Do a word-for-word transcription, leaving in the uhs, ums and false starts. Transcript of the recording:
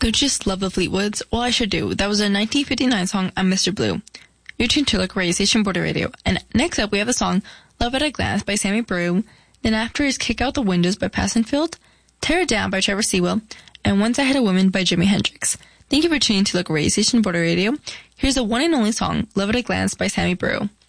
Don't you just love the Fleetwoods? Well, I sure do. That was a nineteen fifty-nine song, I'm Mister Blue. You're tuned to Local Radio Station Border Radio. And next up, we have the song Love at a Glance by Sammy Brew. Then after is Kick Out the Windows by Passonfield, Tear It Down by Trevor Sewell, and Once I Had a Woman by Jimi Hendrix. Thank you for tuning to Local Radio Station Border Radio. Here's the one and only song, Love at a Glance by Sammy Brew.